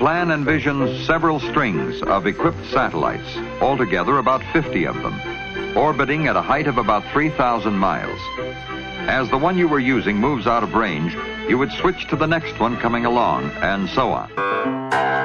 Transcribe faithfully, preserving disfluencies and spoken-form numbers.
plan envisions several strings of equipped satellites, altogether about fifty of them, orbiting at a height of about three thousand miles. As the one you were using moves out of range, you would switch to the next one coming along, and so on.